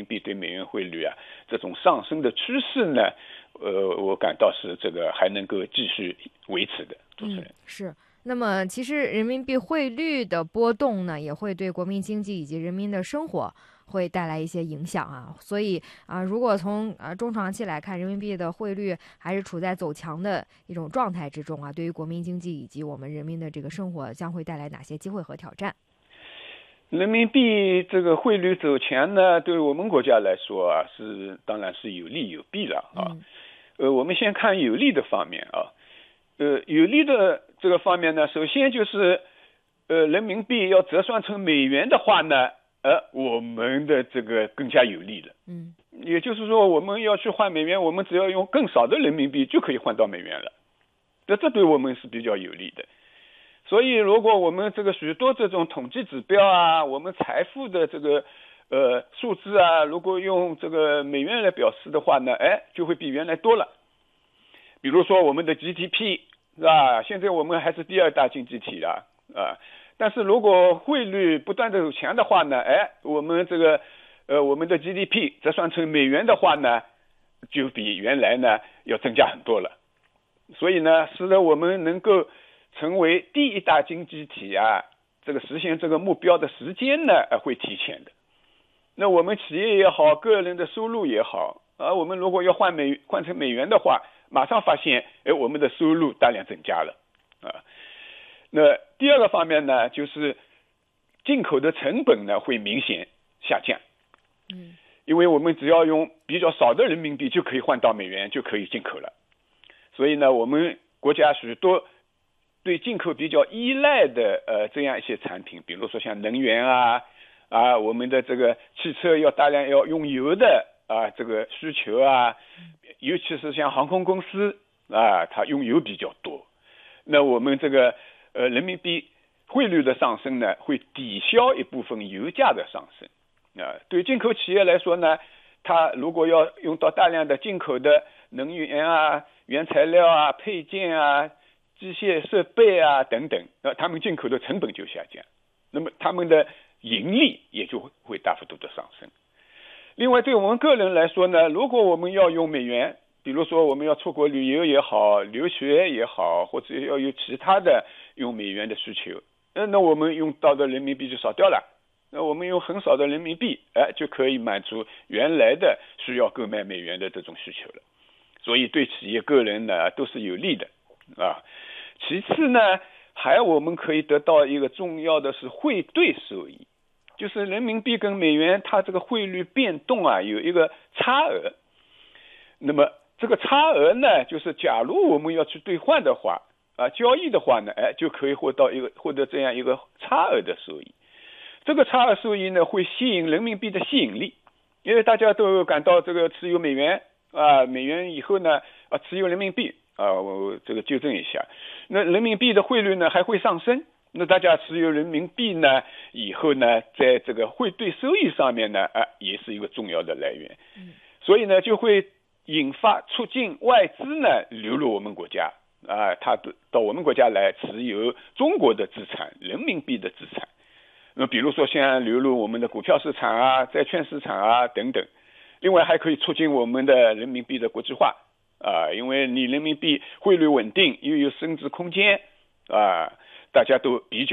民币对美元汇率啊这种上升的趋势呢，我感到是这个还能够继续维持的。主持人， 是。那么其实人民币汇率的波动呢，也会对国民经济以及人民的生活会带来一些影响啊。所以如果从中长期来看，人民币的汇率还是处在走强的一种状态之中啊。对于国民经济以及我们人民的这个生活，将会带来哪些机会和挑战？ 人民币这个汇率走强呢，对我们国家来说啊，当然是有利有弊了啊。我们先看有利的方面啊。有利的这个方面呢，首先就是人民币要折算成美元的话呢，我们的这个更加有利了。也就是说，我们要去换美元，我们只要用更少的人民币就可以换到美元了。这对我们是比较有利的。所以，如果我们这个许多这种统计指标啊，我们财富的这个数字啊，如果用这个美元来表示的话呢，就会比原来多了。比如说我们的 GDP 是吧？现在我们还是第二大经济体啊，但是如果汇率不断的走强的话呢，我们这个我们的 GDP 折算成美元的话呢，就比原来呢要增加很多了。所以呢，使得我们能够成为第一大经济体啊，这个实现这个目标的时间呢，会提前的。那我们企业也好，个人的收入也好，我们如果要换成美元的话，马上发现，我们的收入大量增加了啊。那第二个方面呢，就是进口的成本呢会明显下降。因为我们只要用比较少的人民币就可以换到美元，就可以进口了。所以呢，我们国家许多对进口比较依赖的这样一些产品，比如说像能源我们的这个汽车大量要用油的这个需求尤其是像航空公司它用油比较多。那我们这个人民币汇率的上升呢，会抵消一部分油价的上升。对进口企业来说呢，它如果要用到大量的进口的能源原材料配件机械设备等等，他们进口的成本就下降，那么他们的盈利也就会大幅度的上升。另外，对我们个人来说呢，如果我们要用美元，比如说我们要出国旅游也好，留学也好，或者要有其他的用美元的需求，那我们用到的人民币就少掉了。那我们用很少的人民币就可以满足原来的需要购买美元的这种需求了。所以对企业个人呢都是有利的其次呢，我们可以得到一个重要的是汇兑收益，就是人民币跟美元它这个汇率变动有一个差额。那么这个差额呢，就是假如我们要去兑换的话交易的话呢，就可以获得这样一个差额的收益。这个差额收益呢，会吸引人民币的吸引力，因为大家都感到这个持有美元美元以后呢持有人民币我这个纠正一下，那人民币的汇率呢还会上升，那大家持有人民币呢以后呢，在这个汇兑收益上面呢也是一个重要的来源。所以呢就会促进外资呢流入我们国家他到我们国家来持有中国的资产，人民币的资产。那比如说像流入我们的股票市场债券市场等等。另外还可以促进我们的人民币的国际化因为你人民币汇率稳定，又有升值空间大家都比较